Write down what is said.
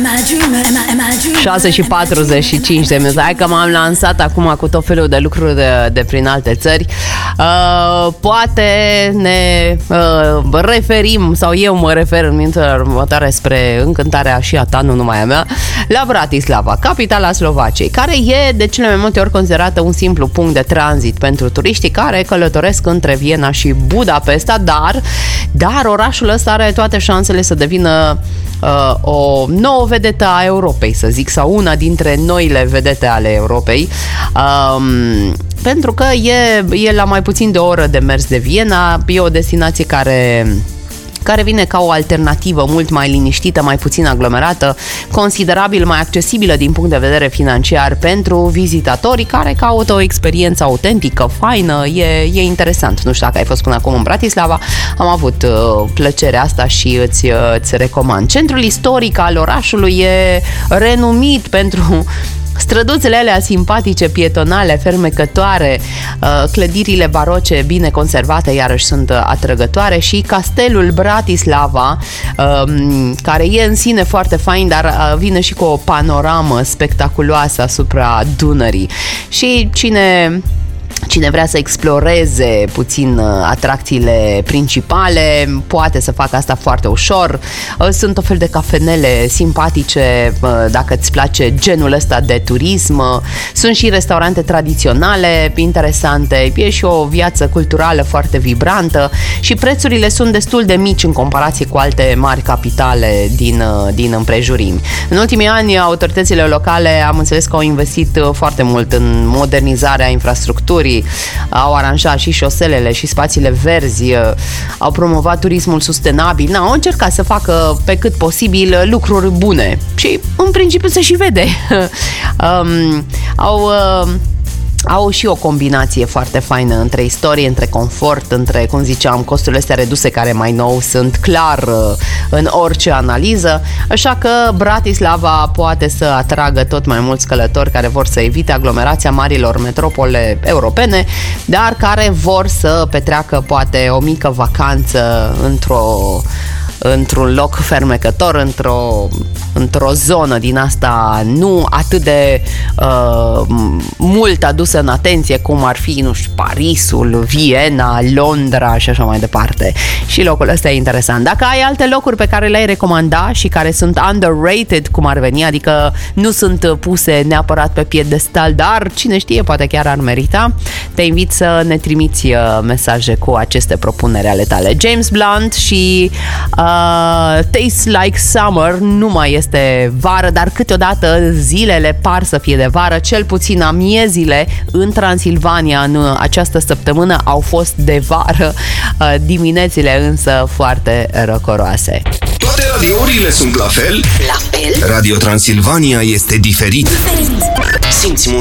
6:45 de minute. Hai că m-am lansat acum cu tot felul de lucruri de prin alte țări. Poate ne referim, sau eu mă refer în minutele următoare spre încântarea și a ta, nu numai a mea, la Bratislava, capitala Slovaciei, care e de cele mai multe ori considerată un simplu punct de tranzit pentru turiștii care călătoresc între Viena și Budapesta, dar orașul ăsta are toate șansele să devină o nouă vedetă a Europei, să zic, sau una dintre noile vedete ale Europei, pentru că e la mai puțin de o oră de mers de Viena. E o destinație care vine ca o alternativă mult mai liniștită, mai puțin aglomerată, considerabil mai accesibilă din punct de vedere financiar pentru vizitatorii care caută o experiență autentică, faină, e interesant. Nu știu dacă ai fost până acum în Bratislava, am avut plăcerea asta și îți recomand. Centrul istoric al orașului e renumit pentru străduțele alea simpatice, pietonale, fermecătoare, clădirile baroce bine conservate, iarăși sunt atrăgătoare, și castelul Bratislava, care e în sine foarte fain, dar vine și cu o panoramă spectaculoasă asupra Dunării. Și cine vrea să exploreze puțin atracțiile principale, poate să facă asta foarte ușor. Sunt o fel de cafenele simpatice dacă îți place genul ăsta de turism. Sunt și restaurante tradiționale interesante. E și o viață culturală foarte vibrantă și prețurile sunt destul de mici în comparație cu alte mari capitale din împrejurimi. În ultimii ani, autoritățile locale am înțeles că au investit foarte mult în modernizarea infrastructurii, au aranjat și șoselele și spațiile verzi, au promovat turismul sustenabil, au încercat să facă pe cât posibil lucruri bune și în principiu se și vede. Au și o combinație foarte faină între istorie, între confort, între, cum ziceam, costurile astea reduse care mai nou sunt clar în orice analiză, așa că Bratislava poate să atragă tot mai mulți călători care vor să evite aglomerația marilor metropole europene, dar care vor să petreacă poate o mică vacanță într-un loc fermecător, într-o zonă din asta nu atât de mult adusă în atenție cum ar fi, nu știu, Parisul, Viena, Londra și așa mai departe. Și locul ăsta e interesant. Dacă ai alte locuri pe care le-ai recomanda și care sunt underrated, cum ar veni, adică nu sunt puse neapărat pe piedestal, dar cine știe, poate chiar ar merita, te invit să ne trimiți mesaje cu aceste propuneri ale tale. James Blunt și Tastes Like Summer nu mai este vară, dar câteodată zilele par să fie de vară, cel puțin amiezile în Transilvania în această săptămână au fost de vară, diminețile însă foarte răcoroase. Toate radiourile sunt la fel? Radio Transilvania este diferit. Simți